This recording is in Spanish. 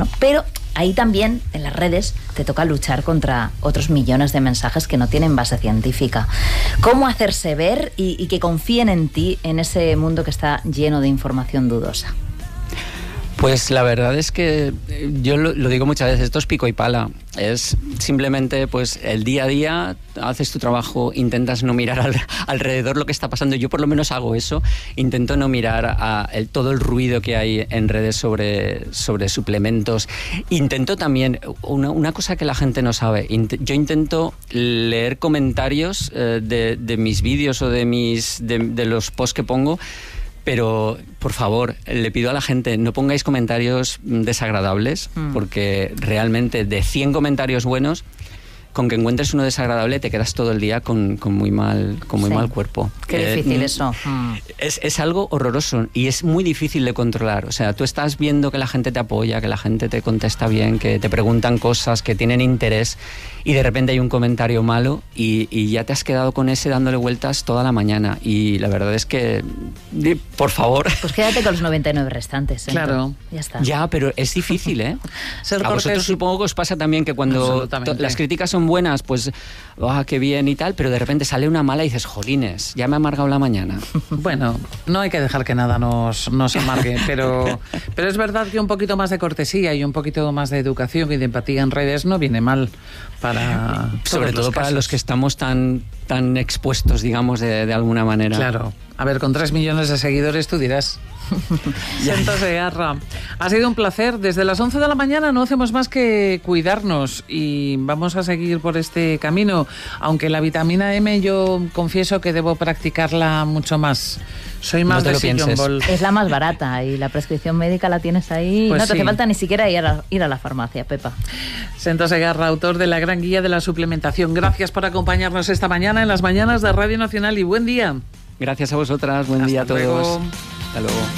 ¿no? Pero ahí también, en las redes, te toca luchar contra otros millones de mensajes que no tienen base científica. ¿Cómo hacerse ver y que confíen en ti en ese mundo que está lleno de información dudosa? Pues la verdad es que yo lo digo muchas veces, esto es pico y pala. Es simplemente pues el día a día, haces tu trabajo, intentas no mirar alrededor lo que está pasando. Yo por lo menos hago eso, intento no mirar todo el ruido que hay en redes sobre suplementos. Intento también, una cosa que la gente no sabe, yo intento leer comentarios de mis vídeos o de los posts que pongo. Pero, por favor, le pido a la gente, no pongáis comentarios desagradables, porque realmente de 100 comentarios buenos, con que encuentres uno desagradable te quedas todo el día con muy mal cuerpo. Qué difícil eso. Es algo horroroso y es muy difícil de controlar. O sea, tú estás viendo que la gente te apoya, que la gente te contesta bien, que te preguntan cosas, que tienen interés, y de repente hay un comentario malo y ya te has quedado con ese dándole vueltas toda la mañana. Y la verdad es que, por favor... Pues quédate con los 99 restantes. Claro. Ya está. Ya, pero es difícil, ¿eh? A vosotros supongo que os pasa también que cuando las críticas son buenas, pues, qué bien y tal, pero de repente sale una mala y dices, jolines, ya me ha amargado la mañana. Bueno, no hay que dejar que nada nos amargue, pero es verdad que un poquito más de cortesía y un poquito más de educación y de empatía en redes no viene mal para... Sobre todo para los que estamos tan expuestos, digamos, de alguna manera. Claro. A ver, con 3 millones de seguidores tú dirás. Santos Segarra, ha sido un placer. Desde las 11 de la mañana no hacemos más que cuidarnos y vamos a seguir por este camino, aunque la vitamina M yo confieso que debo practicarla mucho más. Soy más de Sillon Ball. Es la más barata y la prescripción médica la tienes ahí. Pues no te hace falta ni siquiera ir a la farmacia, Pepa. Santos Segarra, autor de la gran guía de la suplementación. Gracias por acompañarnos esta mañana en las mañanas de Radio Nacional y buen día. Gracias a vosotras, buen día a todos. Luego. Hasta luego.